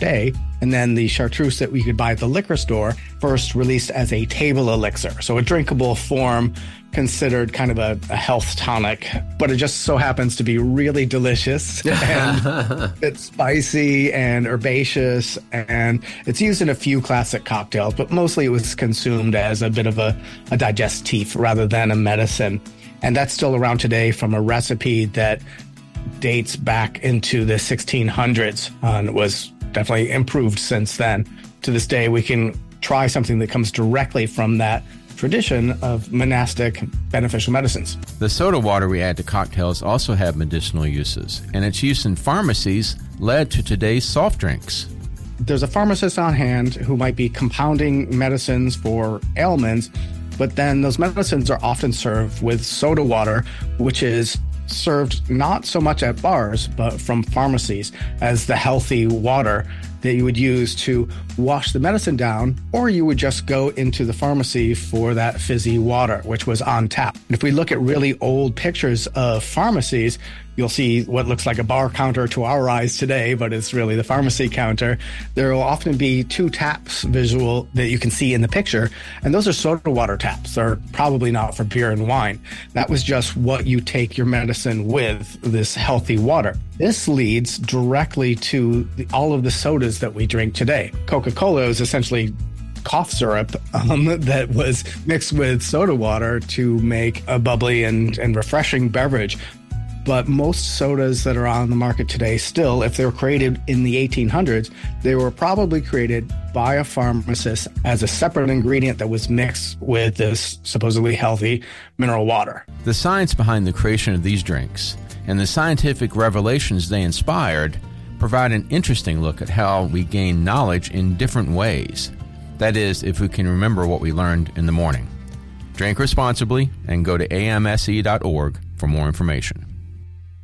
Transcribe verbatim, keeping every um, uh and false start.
day. And then the chartreuse that we could buy at the liquor store, first released as a table elixir. So a drinkable form, considered kind of a, a health tonic, but it just so happens to be really delicious and it's spicy and herbaceous, and it's used in a few classic cocktails, but mostly it was consumed as a bit of a, a digestif rather than a medicine. And that's still around today from a recipe that dates back into the sixteen hundreds uh, and was definitely improved since then. To this day, we can try something that comes directly from that tradition of monastic beneficial medicines. The soda water we add to cocktails also have medicinal uses, and its use in pharmacies led to today's soft drinks. There's a pharmacist on hand who might be compounding medicines for ailments, but then those medicines are often served with soda water, which is served not so much at bars, but from pharmacies as the healthy water that you would use to wash the medicine down, or you would just go into the pharmacy for that fizzy water, which was on tap. And if we look at really old pictures of pharmacies, you'll see what looks like a bar counter to our eyes today, but it's really the pharmacy counter. There will often be two taps visual that you can see in the picture, and those are soda water taps. They're probably not for beer and wine. That was just what you take your medicine with, this healthy water. This leads directly to the, all of the sodas that we drink today. Coca-Cola is essentially cough syrup um, that was mixed with soda water to make a bubbly and, and refreshing beverage. But most sodas that are on the market today still, if they were created in the eighteen hundreds, they were probably created by a pharmacist as a separate ingredient that was mixed with this supposedly healthy mineral water. The science behind the creation of these drinks and the scientific revelations they inspired provide an interesting look at how we gain knowledge in different ways. That is, if we can remember what we learned in the morning. Drink responsibly and go to A M S E dot org for more information.